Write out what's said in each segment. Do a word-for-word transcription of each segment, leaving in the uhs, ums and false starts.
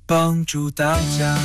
帮助大家。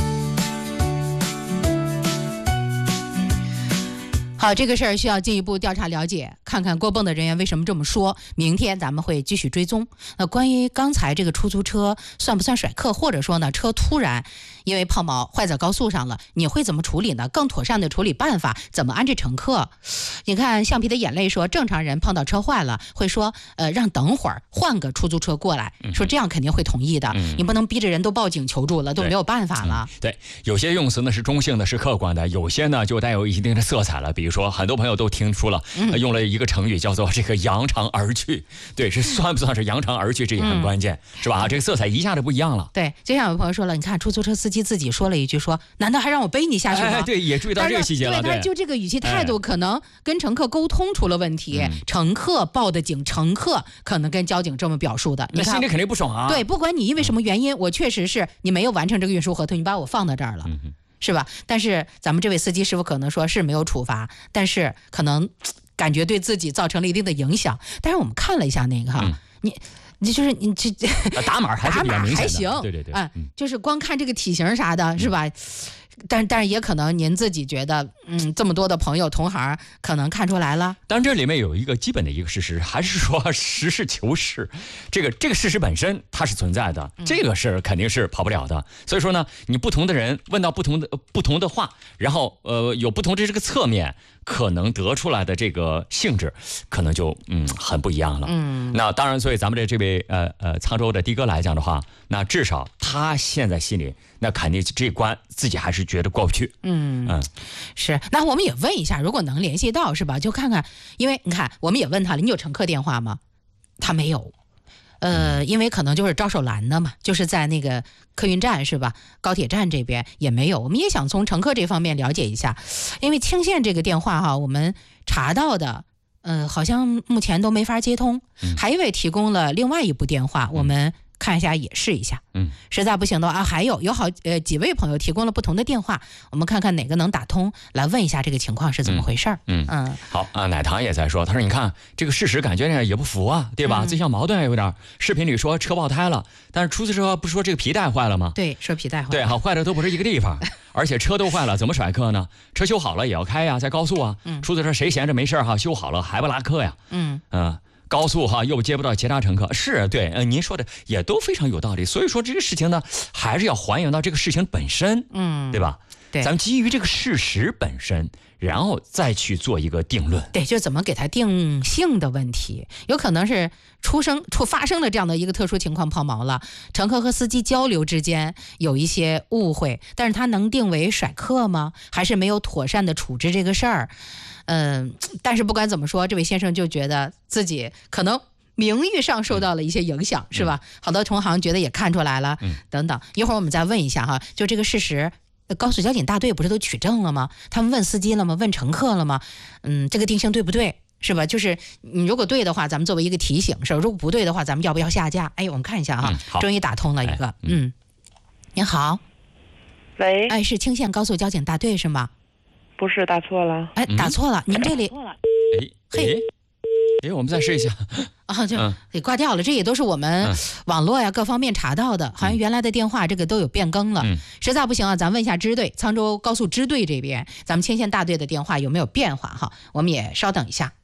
好，这个事儿需要进一步调查了解，看看郭泵的人员为什么这么说。明天咱们会继续追踪。那关于刚才这个出租车算不算甩客，或者说呢车突然因为抛锚坏在高速上了，你会怎么处理呢？更妥善的处理办法怎么安置乘客？你看橡皮的眼泪说，正常人碰到车坏了会说呃让等会儿换个出租车过来，说这样肯定会同意的、嗯、你不能逼着人都报警求助了，都没有办法了。 对、嗯、对，有些用词呢是中性的，是客观的，有些呢就带有一定的色彩了。比如说很多朋友都听出了、嗯呃、用了一个成语叫做这个扬长而去，对，这算不算是扬长而去，这也很关键、嗯、是吧？这个色彩一下就不一样了。 对，就像有朋友说了，你看出租车司机自己说了一句说，难道还让我背你下去吗？ 哎、对，也注意到这个细节了。 对，他就这个语气态度可能跟乘客沟通出了问题、哎、乘客报的警，乘客可能跟交警这么表述的， 你看心里肯定不爽啊。 对，不管你因为什么原因、嗯、我确实是你没有完成这个运输合同，你把我放到这儿了、嗯、是吧？但是咱们这位司机师傅可能说是没有处罚，但是可能感觉对自己造成了一定的影响。但是我们看了一下那个哈、嗯、你你就是你这打码还是比较明显的， 还行， 对对对， 啊、嗯，就是光看这个体型啥的，是吧？但但是也可能您自己觉得，嗯，这么多的朋友同行可能看出来了。 当然这里面有一个基本的一个事实，还是说实事求是，这个这个事实本身它是存在的，这个是肯定是跑不了的。所以说呢，你不同的人问到不同的不同的话，然后呃有不同的这个侧面，可能得出来的这个性质，可能就嗯很不一样了。嗯，那当然，所以咱们的这位呃呃沧州的的哥来讲的话，那至少他现在心里那肯定这一关自己还是觉得过不去。 嗯嗯，是。那我们也问一下，如果能联系到是吧？就看看，因为你看，我们也问他了，你有乘客电话吗？他没有。呃，因为可能就是招手拦的嘛，就是在那个客运站是吧？高铁站这边也没有。我们也想从乘客这方面了解一下，因为青县这个电话哈，我们查到的，呃，好像目前都没法接通。嗯、还一位提供了另外一部电话，我们看一下也试一下。嗯，实在不行的话啊，还有有好呃几位朋友提供了不同的电话，我们看看哪个能打通，来问一下这个情况是怎么回事。嗯 嗯, 嗯， 好啊，奶糖也在说，他说你看这个事实感觉也不符啊，对吧？自相矛盾有点。视频里说车爆胎了，但是出租车不是说这个皮带坏了吗？ 对，说皮带坏了。 对，好，坏的都不是一个地方，而且车都坏了，怎么甩客呢？车修好了也要开呀，在高速啊。嗯，出租车谁闲着没事哈，修好了还不拉客呀？嗯嗯。呃高速哈又接不到其他乘客，是对，呃，您说的也都非常有道理。所以说这个事情呢，还是要还原到这个事情本身，嗯，对吧？对，咱们基于这个事实本身，然后再去做一个定论。 对，就怎么给它定性的问题，有可能是出生出发生了这样的一个特殊情况抛锚了，乘客和司机交流之间有一些误会，但是它能定为甩客吗？还是没有妥善的处置这个事儿？嗯，但是不管怎么说，这位先生就觉得自己可能名誉上受到了一些影响，嗯、是吧？好多同行觉得也看出来了，嗯、等等。一会儿我们再问一下哈，就这个事实，高速交警大队不是都取证了吗？他们问司机了吗？问乘客了吗？嗯，这个定性对不对？是吧？就是你如果对的话，咱们作为一个提醒是吧？如果不对的话，咱们要不要下架？哎，我们看一下哈，嗯、终于打通了一个，哎、嗯, 嗯，您好， 喂， 哎，是青县高速交警大队是吗？ 不是，打错了。 哎，打错了，嗯、您这里， 哎，嘿，哎，我们再试一下。 啊，就给挂掉了。这也都是我们网络呀各方面查到的，好像原来的电话这个都有变更了。嗯、实在不行啊，咱问一下支队，沧州高速支队这边，咱们青县大队的电话有没有变化哈？我们也稍等一下。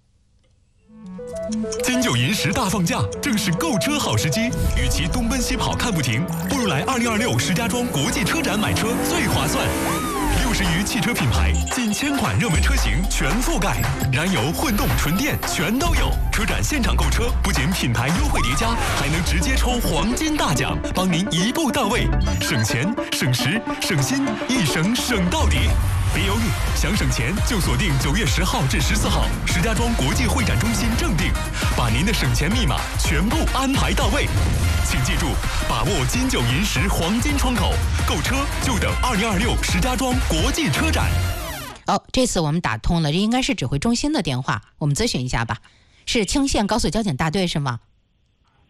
金九银十大放价，正是购车好时机。与其东奔西跑看不停，不如来二零二六石家庄国际车展买车最划算。六十余汽车品牌，近千款热门车型全覆盖，燃油、混动、纯电全都有。车展现场购车，不仅品牌优惠叠加，还能直接抽黄金大奖，帮您一步到位，省钱、省时、省心，一省省到底。别犹豫，想省钱就锁定九月十号至十四号石家庄国际会展中心正定，把您的省钱密码全部安排到位。请记住，把握金九银十黄金窗口，购车就等二零二六石家庄国际车展。 哦，这次我们打通了，这应该是指挥中心的电话，我们咨询一下吧。是青县高速交警大队是吗？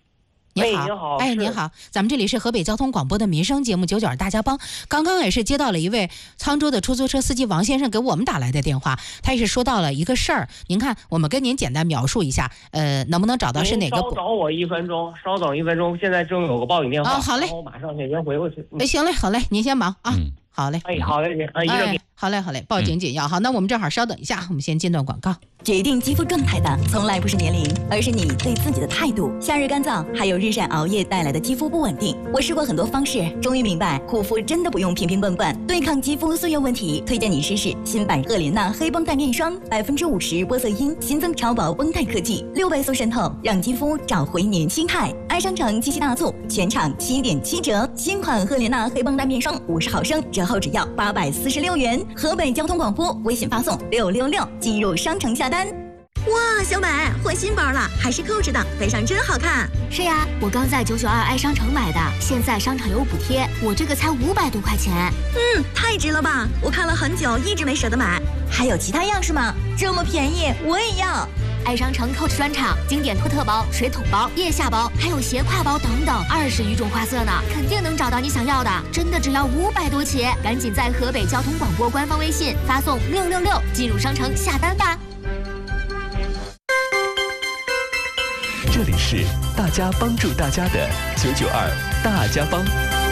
你好， 哎您好哎， 是您好，咱们这里是河北交通广播的民生节目《九九二大家帮》。刚刚也是接到了一位沧州的出租车司机王先生给我们打来的电话，他也是说到了一个事儿。您看，我们跟您简单描述一下，呃，能不能找到是哪个？ 稍等我一分钟，稍等一分钟，现在正有个报警电话。 啊好嘞然后我马上先先回过去。 哎，行嘞，好嘞，您先忙啊。 嗯好嘞， 哎，好嘞，您啊，一个哎，好嘞，好嘞，报警紧要。好，那我们正好稍等一下，我们先进段广告。 决定肌肤状态的从来不是年龄，而是你对自己的态度。夏日干燥，还有日晒熬夜带来的肌肤不稳定。我试过很多方式，终于明白护肤真的不用瓶瓶罐罐。对抗肌肤岁月问题，推荐你试试新版赫莲娜黑绷带面霜，百分之五十玻色因，新增超薄绷带科技，六倍速渗透，让肌肤找回年轻态。爱商城七夕大促，全场七点七折，新款赫莲娜黑绷带面霜五十毫升，折后只要八百四十六元。河北交通广播微信发送六六六进入商城下单。 哇，小美换新包了，还是扣着的，背上真好看。 是呀，我刚在九九二爱商城买的，现在商场有补贴，我这个才五百多块钱。 嗯，太值了吧！我看了很久，一直没舍得买。 还有其他样式吗？这么便宜，我也要。 爱商城 Coach 专场，经典托特包、水桶包、腋下包，还有斜挎包等等，二十余种花色呢，肯定能找到你想要的。真的只要五百多起，赶紧在河北交通广播官方微信发送六六六进入商城下单吧。 这里是大家帮助大家的九九二大家帮。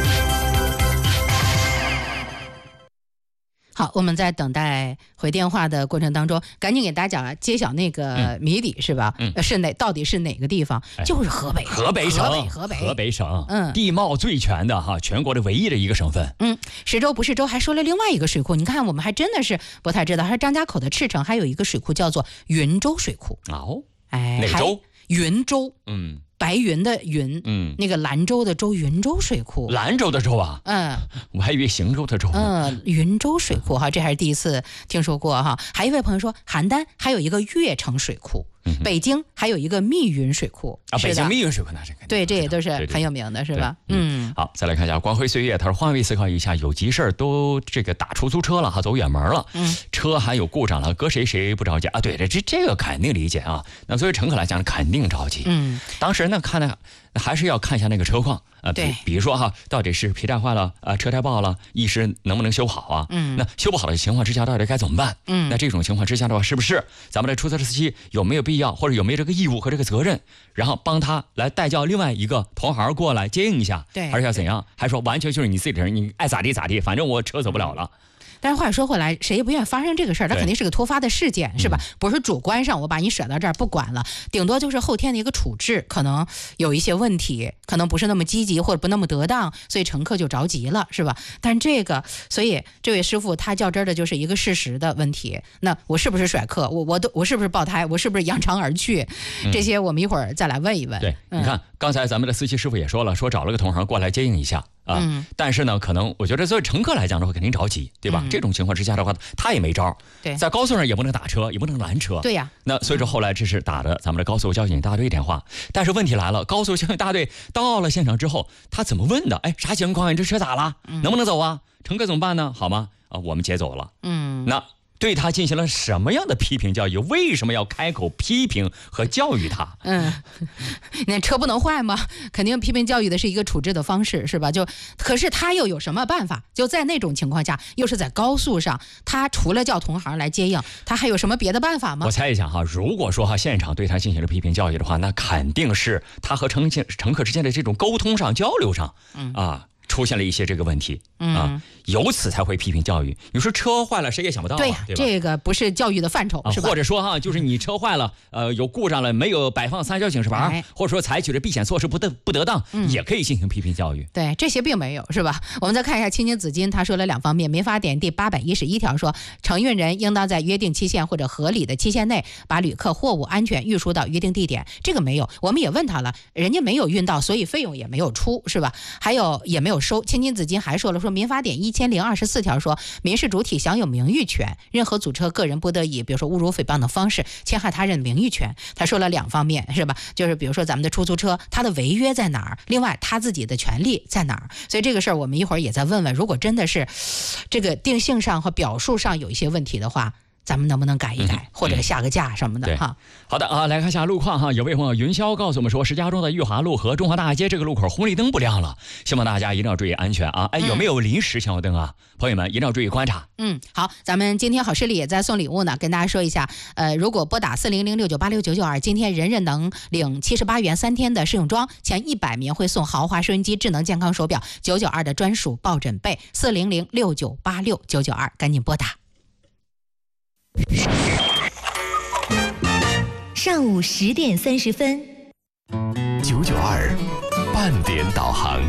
好，我们在等待回电话的过程当中，赶紧给大家揭晓那个谜底、嗯、是吧？嗯，是哪到底是哪个地方？哎、就是河北， 河北省， 河北，河北， 河北省， 嗯， 地貌最全的哈，全国的唯一的一个省份。 嗯，十州不是州，还说了另外一个水库。你看，我们还真的是不太知道，还是张家口的赤城还有一个水库叫做云州水库。 哦， 哎， 哪州？ 云州。 嗯。 白云的云，嗯，那个兰州的州，云州水库， 兰州的州啊， 嗯， 我还以为邢州的州呢， 嗯，云州水库哈，这还是第一次听说过哈。还有一位朋友说，邯郸还有一个越城水库，嗯、北京还有一个密云水库啊，北京密云水库那是对，这也都是很有名的，是吧？ 嗯，好，再来看一下光辉岁月，他说换位思考一下，有急事儿都这个打出租车了哈，走远门了，嗯，车还有故障了，搁谁谁不着急啊？对的，这这个肯定理解啊。那作为乘客来讲，肯定着急。嗯，当时呢看呢。还是要看一下那个车况啊、呃， 对， 比如说哈，到底是皮带坏了啊、呃，车胎爆了，一时能不能修好啊？嗯，那修不好的情况之下，到底该怎么办？嗯，那这种情况之下的话，是不是咱们的出租车司机有没有必要，或者有没有这个义务和这个责任，然后帮他来代叫另外一个同行过来接应一下？ 对， 还是要怎样？还说完全就是你自己的人，你爱咋地咋地，反正我车走不了了。 但是话说回来，谁也不愿意发生这个事儿，它肯定是个突发的事件，是吧？不是主观上我把你甩到这儿不管了，顶多就是后天的一个处置可能有一些问题，可能不是那么积极或者不那么得当，所以乘客就着急了，是吧？但这个，所以这位师傅他较真的就是一个事实的问题。那我是不是甩客？我我都我是不是爆胎？我是不是扬长而去？这些我们一会儿再来问一问。 对，嗯、你看刚才咱们的司机师傅也说了，说找了个同行过来接应一下。啊、嗯，但是呢，可能我觉得作为乘客来讲的话，肯定着急，对吧？嗯、这种情况之下的话，他也没招。 对， 在高速上也不能打车，也不能拦车。 对呀。 那所以说后来这是打的咱们的高速交警大队电话，但是问题来了，高速交警大队到了现场之后，他怎么问的？哎，啥情况？你这车咋了？嗯、能不能走啊？乘客怎么办呢？好吗？啊，我们接走了。嗯，那。对他进行了什么样的批评教育？为什么要开口批评和教育他？ 嗯，那车不能坏吗？肯定批评教育的是一个处置的方式，是吧？就可是他又有什么办法？就在那种情况下，又是在高速上，他除了叫同行来接应，他还有什么别的办法吗？ 我猜一下哈，如果说哈现场对他进行了批评教育的话，那肯定是他和乘乘客之间的这种沟通上、交流上，嗯啊。出现了一些这个问题、嗯、啊，由此才会批评教育。你说车坏了，谁也想不到、啊， 对呀、 对吧？这个不是教育的范畴， 啊、 是吧？ 或者说哈，就是你车坏了，呃，有故障了，没有摆放三角警示牌，哎、或者说采取的避险措施不得不得当、嗯，也可以进行批评教育。 对，这些并没有，是吧？我们再看一下青金紫金，他说了两方面。民法典第八百一十一条说，承运人应当在约定期限或者合理的期限内，把旅客货物安全运输到约定地点。这个没有，我们也问他了，人家没有运到，所以费用也没有出，是吧？还有也没有收。青金紫金还说了，说民法典一千零二十四条说，民事主体享有名誉权，任何组车个人不得以比如说侮辱诽谤的方式侵害他人名誉权。他说了两方面，是吧？就是比如说咱们的出租车，他的违约在哪儿？另外他自己的权利在哪儿？所以这个事儿我们一会儿也再问问，如果真的是这个定性上和表述上有一些问题的话， 咱们能不能改一改， 嗯、 或者下个架什么的、嗯、哈。 好的啊，来看一下路况哈。有位朋友云霄告诉我们说，石家庄的裕华路和中华大街这个路口红绿灯不亮了，希望大家一定要注意安全啊！哎，有没有临时前后灯啊？嗯、朋友们一定要注意观察。 嗯，好，咱们今天好视力也在送礼物呢，跟大家说一下，呃，如果拨打四零零六九八六九九二，今天人人能领七十八元三天的试用装，前一百名会送豪华收音机、智能健康手表、九九二的专属抱枕被。四零零六九八六九九二，赶紧拨打。 上午十点三十分， 九九二半点导航。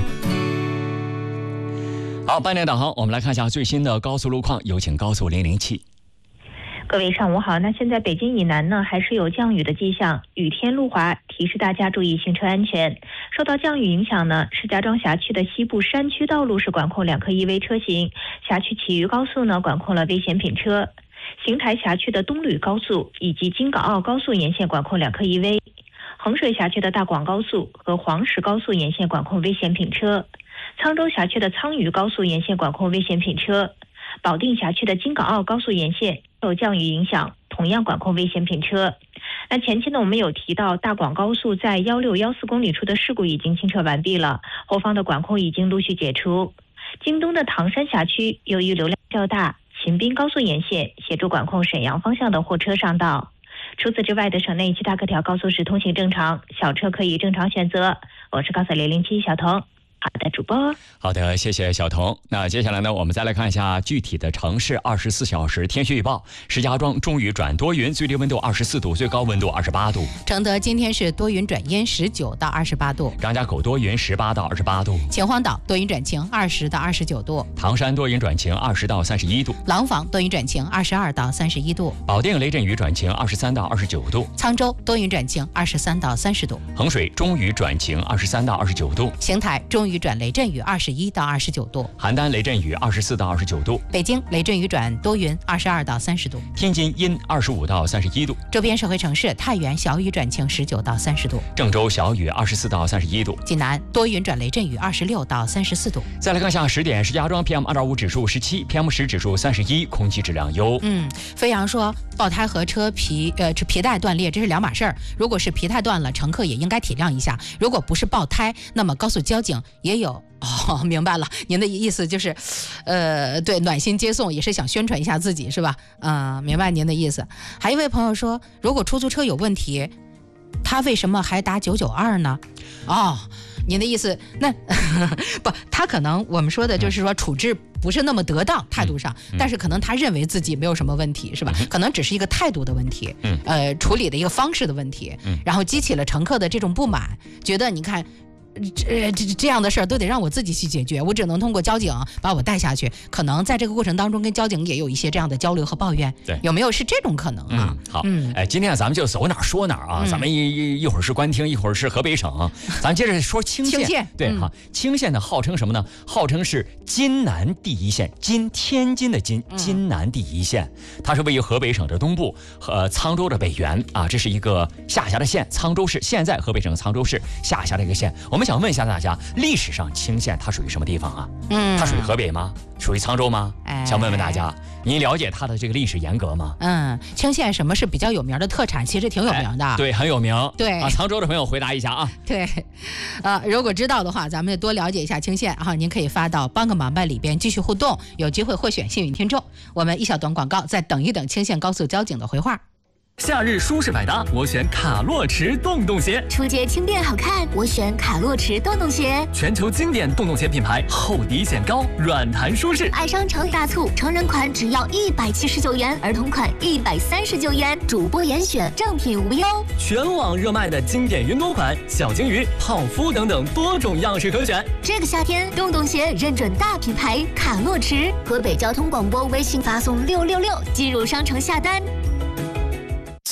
好，半点导航，我们来看一下最新的高速路况，有请高速零零七。 各位上午好，那现在北京以南呢还是有降雨的迹象，雨天路滑，提示大家注意行车安全。受到降雨影响呢，石家庄辖区的西部山区道路是管控两颗一 V 车型，辖区其余高速呢管控了危险品车。邢台辖区的东吕高速以及京港澳高速沿线管控两颗一 V， 衡水辖区的大广高速和黄石高速沿线管控危险品车，沧州辖区的沧渝高速沿线管控危险品车，保定辖区的京港澳高速沿线受降雨影响，同样管控危险品车。那前期呢，我们有提到大广高速在一六一四公里处的事故已经清撤完毕了，后方的管控已经陆续解除。京东的唐山辖区由于流量较大，秦滨高速沿线协助管控沈阳方向的货车上道。除此之外的省内其他各条高速是通行正常，小车可以正常选择。我是高速零零七小童。好的，主播。 好的，谢谢小童。那接下来呢，我们再来看一下具体的城市二十四小时天气预报。石家庄中雨转多云，最低温度二十四度，最高温度二十八度。 承德今天是多云转阴，十九到二十八度。 张家口多云，十八到二十八度。 秦皇岛多云转晴，二十到二十九度。 唐山多云转晴，二十到三十一度。 廊坊多云转晴，二十二到三十一度。 保定雷阵雨转晴，二十三到二十九度。 沧州多云转晴，二十三到三十度。 衡水中雨转晴，二十三到二十九度。 邢台中雨转雷阵雨，二十一到二十九度。 邯郸雷阵雨，二十四到二十九度。 北京雷阵雨转多云，二十二到三十度。 天津阴，二十五到三十一度。 周边社会城市太原小雨转晴，十九到三十度。 郑州小雨，二十四到三十一度。 济南多云转雷阵雨，二十六到三十四度。 再来看下十点，石家庄 P M 二点五 指数十七 ，P M 十 指数三十一，空气质量优。 嗯，飞扬说爆胎和车皮呃皮带断裂这是两码事儿，如果是皮带断了，乘客也应该体谅一下；如果不是爆胎，那么高速交警也有。哦，明白了，您的意思就是，呃，对，暖心接送也是想宣传一下自己是吧？啊、呃，明白您的意思。还有一位朋友说，如果出租车有问题，他为什么还打九九二呢？哦，您的意思那不，他可能我们说的就是说处置不是那么得当，态度上，嗯嗯、但是可能他认为自己没有什么问题，是吧？嗯、可能只是一个态度的问题，嗯，呃，处理的一个方式的问题，嗯，然后激起了乘客的这种不满，觉得你看。这这这样的事儿都得让我自己去解决，我只能通过交警把我带下去。可能在这个过程当中，跟交警也有一些这样的交流和抱怨。 对， 有没有是这种可能啊？ 嗯、好，嗯，哎，今天咱们就走哪儿说哪儿啊。嗯、咱们一一一会儿是官厅，一会儿是河北省，咱接着说青县。青县对哈、嗯，青县呢号称什么呢？号称是津南第一县，津天津的津，津南第一县。嗯、它是位于河北省的东部和沧州的北缘啊，这是一个下辖的县，沧州市现在河北省沧州市下辖的一个县。我们想问一下大家，历史上青县它属于什么地方啊？嗯，它属于河北吗？属于沧州吗？哎，想问问大家，您了解它的这个历史沿革吗？ 嗯，青县什么是比较有名的特产？其实挺有名的， 哎、对，很有名。 对啊，沧州的朋友回答一下啊。 对，呃，如果知道的话，咱们多了解一下青县哈。您可以发到帮个忙吧里边继续互动，有机会获选幸运听众。我们一小段广告，再等一等青县高速交警的回话。 夏日舒适百搭，我选卡洛驰洞洞鞋。 出街轻便好看，我选卡洛驰洞洞鞋。 全球经典洞洞鞋品牌，厚底显高，软弹舒适。 爱商城大促，成人款只要一百七十九元，儿童款一百三十九元，主播严选，正品无忧。 全网热卖的经典云朵款，小金鱼、泡芙等等多种样式可选。 这个夏天，洞洞鞋认准大品牌卡洛驰。河北交通广播微信发送六六六，进入商城下单。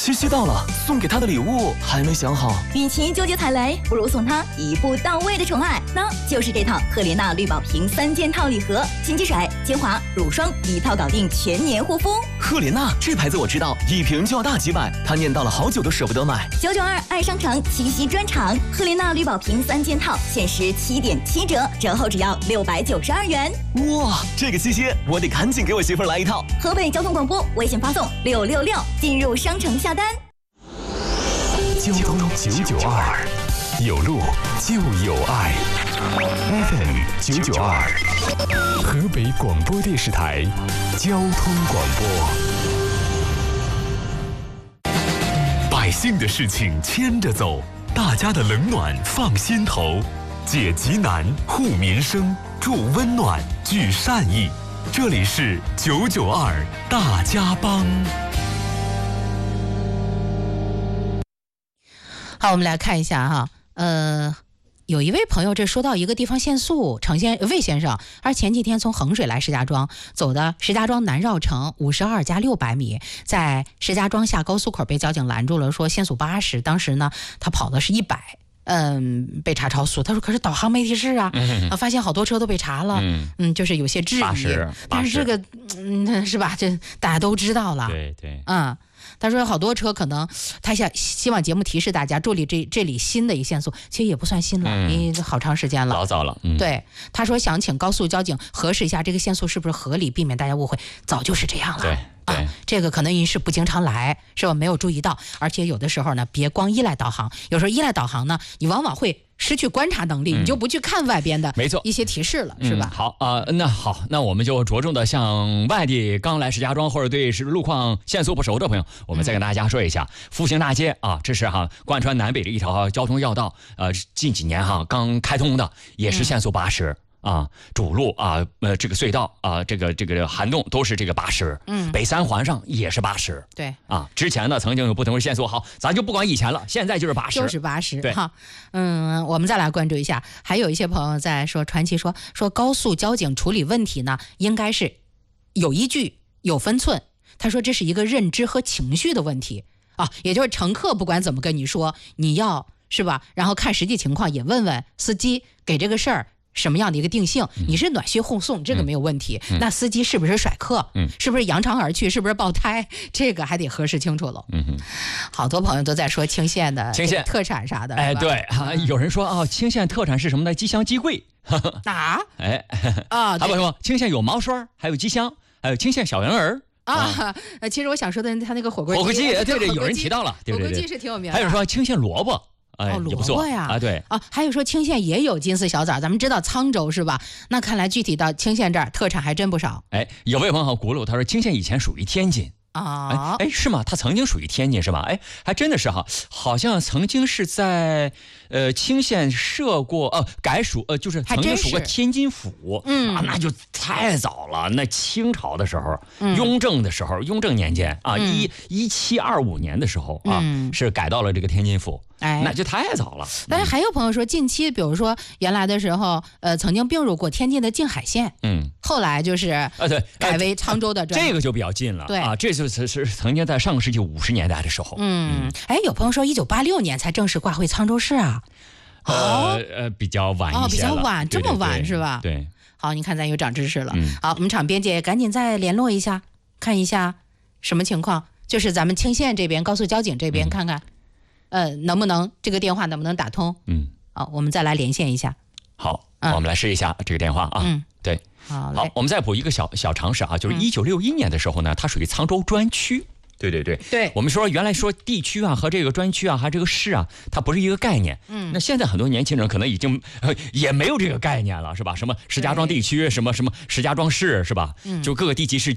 七夕到了，送给他的礼物还没想好。 与其纠结踩雷，不如送他一步到位的宠爱，那就是这套赫莲娜绿宝瓶三件套礼盒，清洁水、精华、乳霜一套搞定全年护肤。 赫莲娜这牌子我知道，一瓶就要大几百，他念叨了好久都舍不得买。 九九二爱商城七夕专场，赫莲娜绿宝瓶三件套限时七点七折，折后只要六百九十二元。 哇，这个七夕我得赶紧给我媳妇儿来一套。 河北交通广播微信发送六六六进入商城下单。 交通九九二，有路就有爱。F M 九九二，河北广播电视台交通广播。百姓的事情牵着走，大家的冷暖放心头，解急难护民生，助温暖聚善意。这里是九九二大家帮。 好，我们来看一下哈，呃，有一位朋友这说到一个地方限速，程先魏先生，他前几天从衡水来石家庄，走的石家庄南绕城五十二加六百米，在石家庄下高速口被交警拦住了，说限速八十，当时呢他跑的是一百。嗯，被查超速。他说：“可是导航没提示啊，嗯、啊，发现好多车都被查了。嗯, 嗯就是有些质疑。八十，但是这个，嗯，是吧？这大家都知道了。 对对， 嗯。”他说好多车可能他想希望节目提示大家，这里这这里新的一限速其实也不算新了，嗯、因为好长时间了， 老早了。嗯、 对，他说想请高速交警核实一下这个限速是不是合理，避免大家误会，早就是这样了。 对。对、 啊，这个可能因是不经常来，是吧？没有注意到，而且有的时候呢，别光依赖导航，有时候依赖导航呢，你往往会失去观察能力，嗯、你就不去看外边的没错一些提示了，是吧？ 嗯、好啊、呃，那好，那我们就着重的向外地刚来石家庄或者对路况限速不熟的朋友，我们再跟大家说一下，嗯、复兴大街啊，这是哈贯穿南北的一条交通要道，呃，近几年哈刚开通的，也是限速八十。嗯啊，主路啊，呃，这个隧道啊，这个这个涵洞都是这个八十，嗯，北三环上也是八十， 对， 啊，之前呢曾经有不同的限速，好，咱就不管以前了，现在就是八十， 就是八十， 对， 哈，嗯，我们再来关注一下，还有一些朋友在说，传奇说说高速交警处理问题呢，应该是有依据、有分寸。他说这是一个认知和情绪的问题啊，也就是乘客不管怎么跟你说，你要是吧，然后看实际情况，也问问司机给这个事儿。什么样的一个定性？你是暖心护送，这个没有问题。嗯、那司机是不是甩客？嗯，是不是扬长而去？是不是爆胎？这个还得核实清楚了。嗯哼，好多朋友都在说清县的清县特产啥的。 哎，对啊，有人说啊，清县特产是什么呢？机箱机柜。 啊？ 哎啊， 还有什么？清县有毛刷，还有机箱，还有清县小人儿。 啊，呃，其实我想说的，他那个火锅火锅鸡，对对， 有人提到了，对对对， 火锅鸡是挺有名的。 还有说清县萝卜。哎、 哦，萝卜呀！ 啊，对啊，还有说清县也有金丝小枣，咱们知道沧州是吧？那看来具体到清县这儿，特产还真不少。 哎，有位朋友轱辘，他说清县以前属于天津啊， 哎，是吗？他曾经属于天津是吧？哎，还真的是哈，好像曾经是在呃清县设过呃改属呃就是曾经属过天津府，嗯啊，那就太早了，那清朝的时候，嗯、雍正的时候，雍正年间啊，一一七二五年的时候啊，嗯、是改到了这个天津府。哎，那就太早了。 但是还有朋友说，近期比如说原来的时候，呃，曾经并入过天津的静海县，嗯，后来就是啊， 对， 改为沧州的专、 呃。这个就比较近了， 对啊，这就是是曾经在上个世纪五十年代的时候， 嗯，哎，有朋友说一九八六年才正式划回沧州市啊， 呃呃，比较晚一些了， 哦，比较晚， 对对对， 这么晚是吧？ 对， 好，你看咱有长知识了。 嗯、 好，我们场编辑赶紧再联络一下，看一下什么情况，就是咱们清县这边高速交警这边、嗯、看看。呃，能不能这个电话能不能打通？ 嗯， 好，我们再来连线一下。 好，嗯、我们来试一下这个电话啊。 嗯， 对， 好， 好，我们再补一个小小常识啊，就是一九六一年的时候呢，它属于沧州专区。对对对对， 我们说原来说地区啊和这个专区啊还这个市啊，它不是一个概念。嗯，那现在很多年轻人可能已经、呃、也没有这个概念了，是吧？什么石家庄地区，什么什么石家庄市，是吧？嗯，就各个地级市。